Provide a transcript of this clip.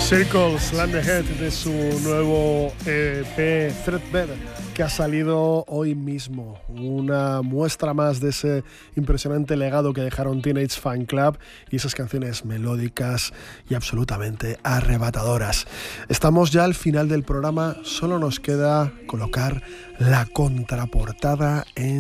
Circles, Land Ahead, de su nuevo EP Threadbare, que ha salido hoy mismo. Una muestra más de ese impresionante legado que dejaron Teenage Fan Club y esas canciones melódicas y absolutamente arrebatadoras. Estamos ya al final del programa, solo nos queda colocar la contraportada en